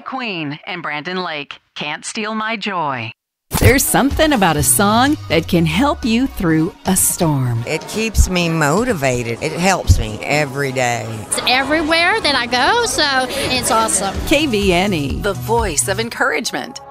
Queen and Brandon Lake, Can't Steal My Joy. There's something about a song that can help you through a storm. It keeps me motivated. It helps me every day. It's everywhere that I go, so it's awesome. KVNE, the voice of encouragement.